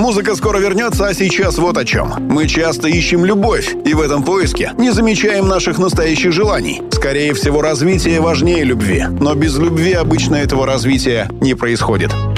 Музыка скоро вернется, а сейчас вот о чем. Мы часто ищем любовь, и в этом поиске не замечаем наших настоящих желаний. Скорее всего, развитие важнее любви. Но без любви обычно этого развития не происходит.